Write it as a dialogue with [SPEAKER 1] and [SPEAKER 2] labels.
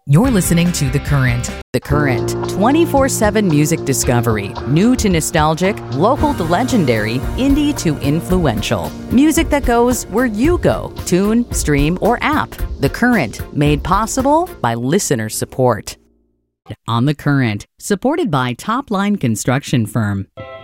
[SPEAKER 1] You're listening to The Current.
[SPEAKER 2] The Current, 24/7 music discovery. New to nostalgic, local to legendary, indie to influential. Music that goes where you go. Tune, stream, or app. The Current, made possible by listener support. On The Current, supported by Top Line Construction Firm.